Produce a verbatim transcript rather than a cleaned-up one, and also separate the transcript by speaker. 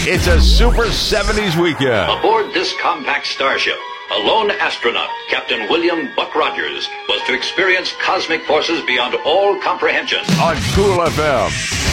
Speaker 1: It's a Super seventies weekend.
Speaker 2: Aboard this compact starship, a lone astronaut, Captain William Buck Rogers, was to experience cosmic forces beyond all comprehension.
Speaker 1: On Cool F M.